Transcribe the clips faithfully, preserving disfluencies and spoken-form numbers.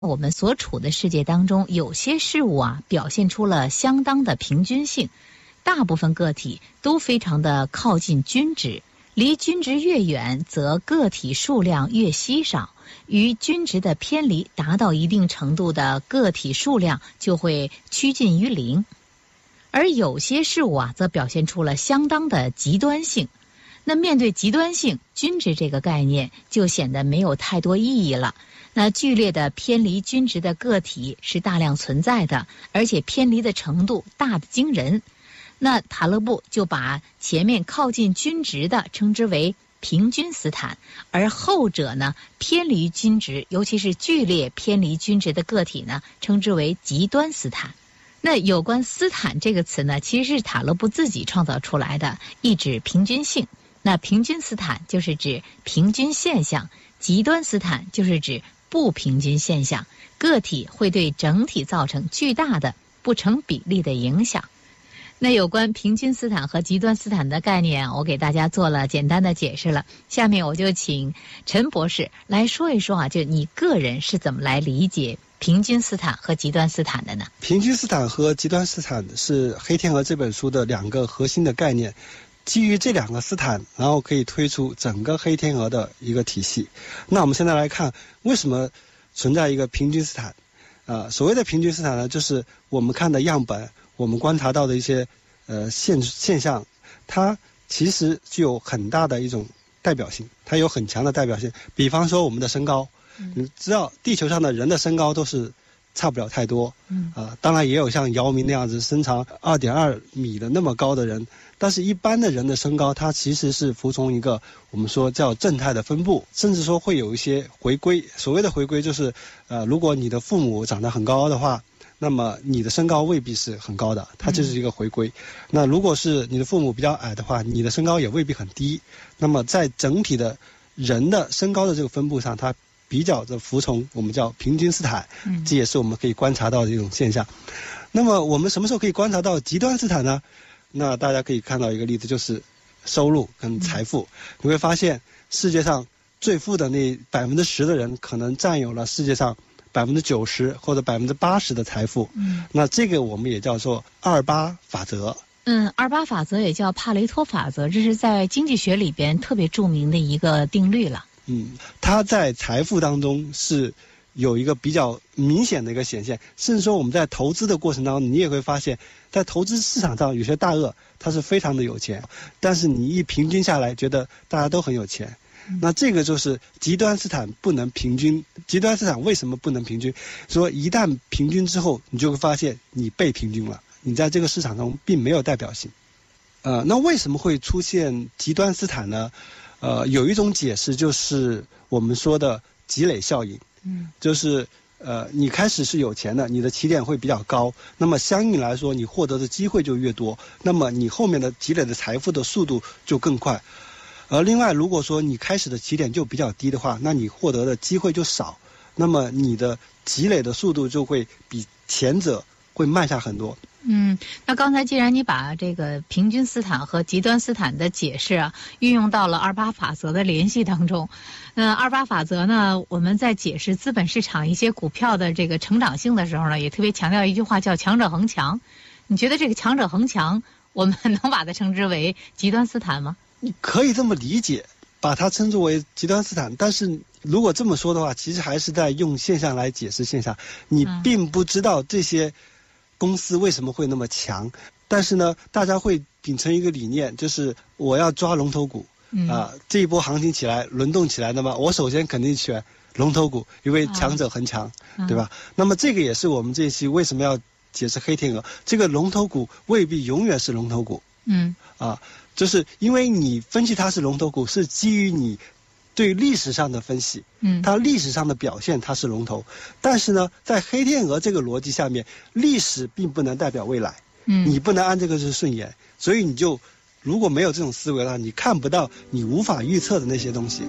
我们所处的世界当中，有些事物啊，表现出了相当的平均性，大部分个体都非常的靠近均值，离均值越远，则个体数量越稀少，与均值的偏离达到一定程度的个体数量就会趋近于零。而有些事物啊，则表现出了相当的极端性。那面对极端性，均值这个概念就显得没有太多意义了。那剧烈的偏离均值的个体是大量存在的，而且偏离的程度大得惊人。那塔勒布就把前面靠近均值的称之为平均斯坦，而后者呢，偏离均值，尤其是剧烈偏离均值的个体呢，称之为极端斯坦。那有关斯坦这个词呢，其实是塔勒布自己创造出来的，意指平均性。那平均斯坦就是指平均现象，极端斯坦就是指不平均现象，个体会对整体造成巨大的不成比例的影响。那有关平均斯坦和极端斯坦的概念，我给大家做了简单的解释了。下面我就请陈博士来说一说啊，就你个人是怎么来理解平均斯坦和极端斯坦的呢？ 平均斯坦和极端斯坦是《黑天鹅》这本书的两个核心的概念。基于这两个斯坦，然后可以推出整个黑天鹅的一个体系。那我们现在来看，为什么存在一个平均斯坦？呃，所谓的平均斯坦呢，就是我们看的样本，我们观察到的一些呃现现象，它其实具有很大的一种代表性，它有很强的代表性。比方说我们的身高，嗯、你知道地球上的人的身高都是差不了太多，嗯啊、呃，当然也有像姚明那样子身长二点二米的那么高的人。但是一般的人的身高，它其实是服从一个我们说叫正态的分布，甚至说会有一些回归。所谓的回归就是，呃，如果你的父母长得很高的话，那么你的身高未必是很高的，它就是一个回归。嗯、那如果是你的父母比较矮的话，你的身高也未必很低。那么在整体的人的身高的这个分布上，它比较的服从我们叫平均斯坦，嗯、这也是我们可以观察到的一种现象。那么我们什么时候可以观察到极端斯坦呢？那大家可以看到一个例子，就是收入跟财富。嗯、你会发现世界上最富的那百分之十的人，可能占有了世界上百分之九十或者百分之八十的财富。嗯，那这个我们也叫做二八法则。 嗯，二八法则也叫帕雷托法则，这是在经济学里边特别著名的一个定律了。 嗯，它在财富当中是有一个比较明显的一个显现，甚至说我们在投资的过程当中，你也会发现，在投资市场上有些大鳄他是非常的有钱，但是你一平均下来，觉得大家都很有钱。嗯、那这个就是极端斯坦不能平均。极端斯坦为什么不能平均？说一旦平均之后，你就会发现你被平均了，你在这个市场中并没有代表性。呃，那为什么会出现极端斯坦呢？呃，有一种解释就是我们说的积累效应。嗯，就是呃，你开始是有钱的，你的起点会比较高，那么相应来说，你获得的机会就越多，那么你后面的积累的财富的速度就更快。而另外，如果说你开始的起点就比较低的话，那你获得的机会就少，那么你的积累的速度就会比前者会慢下很多。 嗯，那刚才既然你把这个平均斯坦和极端斯坦的解释啊，运用到了二八法则的联系当中，那二八法则呢，我们在解释资本市场一些股票的这个成长性的时候呢，也特别强调一句话，叫强者恒强。你觉得这个强者恒强，我们能把它称之为极端斯坦吗？ 你可以这么理解，把它称之为极端斯坦，但是如果这么说的话，其实还是在用现象来解释现象，你并不知道这些公司为什么会那么强，但是呢，大家会秉承一个理念，就是我要抓龙头股，嗯、啊，这一波行情起来轮动起来的嘛，我首先肯定选龙头股，因为强者恒强，啊、对吧？嗯、那么这个也是我们这一期为什么要解释黑天鹅，这个龙头股未必永远是龙头股，嗯，啊，就是因为你分析它是龙头股，是基于你对历史上的分析，嗯，它历史上的表现它是龙头，但是呢，在黑天鹅这个逻辑下面，历史并不能代表未来，嗯，你不能按这个是顺延，所以你就如果没有这种思维的话，你看不到你无法预测的那些东西。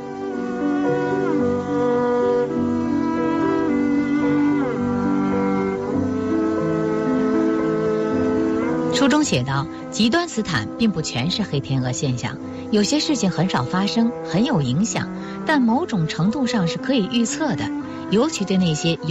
书中写道，极端斯坦并不全是黑天鹅现象，有些事情很少发生，很有影响，但某种程度上是可以预测的。 尤其对那些